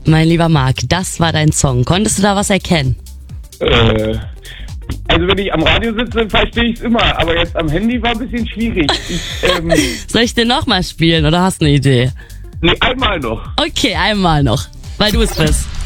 Mein lieber Marc, das war dein Song. Konntest du da was erkennen? Also wenn ich am Radio sitze, verstehe ich es immer, aber jetzt am Handy war ein bisschen schwierig. Soll ich den nochmal spielen oder hast du eine Idee? Nee, einmal noch. Okay, einmal noch, weil du es bist.